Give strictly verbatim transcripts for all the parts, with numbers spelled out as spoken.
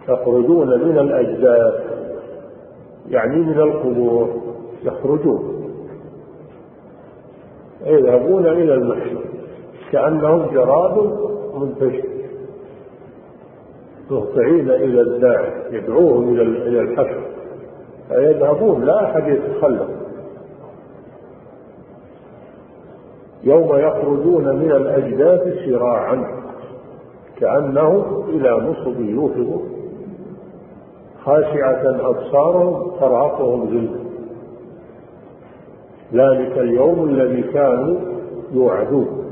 يخرجون من الأجداث يعني من القبور، يخرجون يذهبون إلى المحشر كأنهم جراد منتشر مهطعين إلى الداعي يدعوهم إلى الحشر فيذهبون لا أحد يتخلف. يوم يخرجون من الأجداث سراعا كأنهم إلى نصب يوفض خاشعة أبصارهم ترهقهم ذلة ذلك اليوم الذي كانوا يوعدون.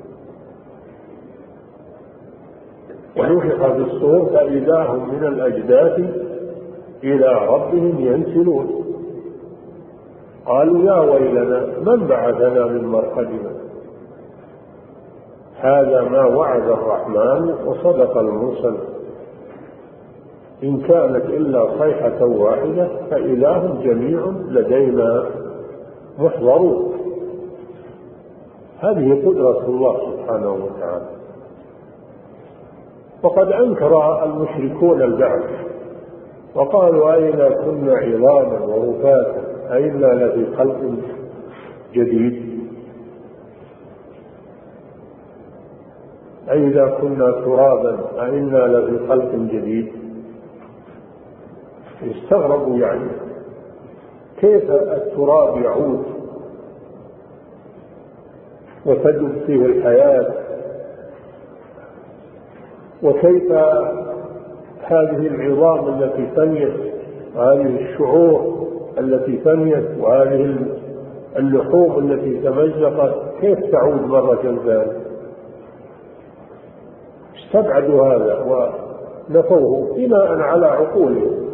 ونفخ في الصور فإذا هم من الأجداث إلى ربهم ينسلون قالوا يا ويلنا من بعثنا من مرقدنا هذا ما وعد الرحمن وصدق المرسل إن كانت إلا صيحة واحدة فإذا هم جميع لدينا محضرون. هذه قدرة الله سبحانه وتعالى. وقد أنكر المشركون البعث وقالوا أئذا كنا عظاما ورفاتا أئنا لفي خلق جديد أئذا كنا ترابا أئنا لفي خلق جديد. استغربوا يعني كيف التراب يعود وتدب فيه الحياة وكيف هذه العظام التي فنيت وهذه الشعور التي فنيت وهذه اللحوم التي تمزقت كيف تعود مرة ثانية. استبعدوا هذا ونفوه بناء على عقولهم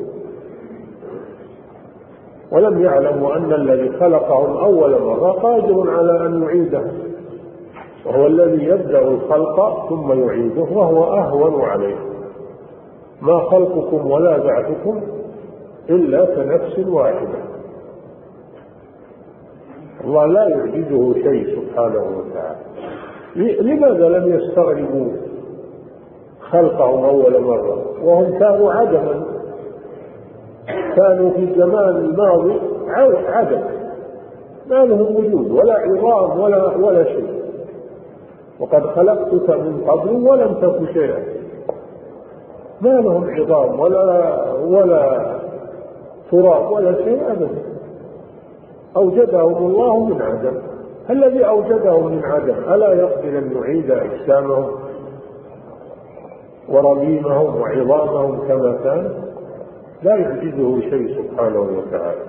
ولم يعلموا أن الذي خلقهم أول مرة قادر على أن يعيده وهو الذي يبدأ الخلق ثم يعيده وهو أهون عليه. ما خلقكم ولا بعثكم إلا كنفس واحدة. الله لا يعجزه شيء سبحانه وتعالى. لماذا لم يستغربوا خلقهم أول مرة وهم كانوا عدما كانوا في الزمان الماضي عدم ما لهم وجود ولا عظام ولا ولا شيء وقد خلقتك من قبل ولم تك شيئا ما لهم عظام ولا ولا تراب ولا شيء أبدا. أوجدهم الله من عدم. الذي أوجدهم من عدم ألا يقدر أن يعيد أجسامهم ورميمهم وعظامهم كما كان؟ لا يعجزه شيء سبحانه وتعالى.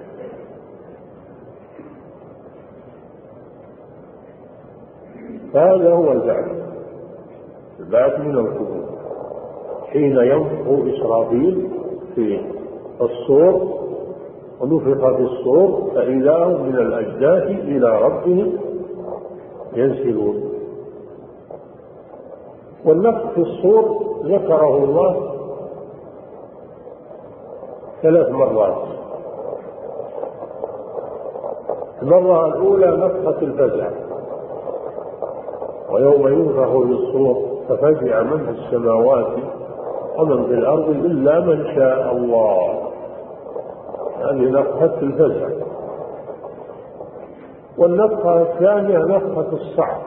هذا هو البعث البعث من القبور حين ينفخ إسرافيل في الصور ونفخ في الصور فإذا هم من الأجداث إلى ربهم ينسلون. والنفخ في الصور ذكره الله ثلاث مرات. المرة الأولى نفخة الفزع ويوم ينفخ في الصور ففزع من في السماوات ومن في الأرض إلا من شاء الله. هذه نفخة الفزع. والنفخة الثانية نفخة الصعق.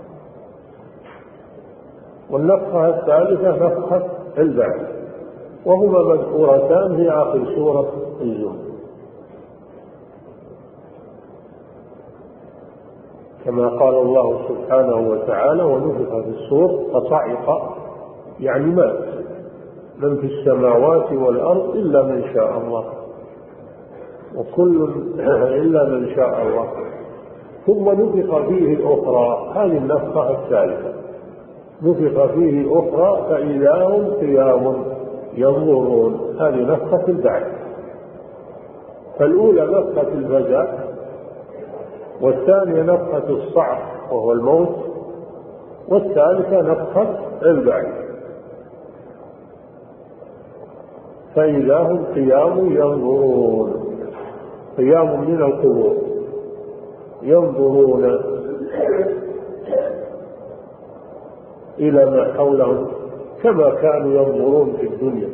والنفخة الثالثة نفخة البعث وهما مذكورتان في آخر سورة الزمر كما قال الله سبحانه وتعالى ونفخ في الصور فصعق يعني مات من في السماوات والأرض إلا من شاء الله وكل إلا من شاء الله. ثم نفخ فيه الأخرى هذه النفخة الثالثة نفخ فيه أخرى فإذا هم قيام ينظرون هذه نفخة البعث. فالأولى نفخة الفزع والثانية نفخة الصعق وهو الموت والثالثة نفخة البعث فإذا هم قيام ينظرون قيام من القبور ينظرون إلى ما حولهم كما كانوا ينظرون في الدنيا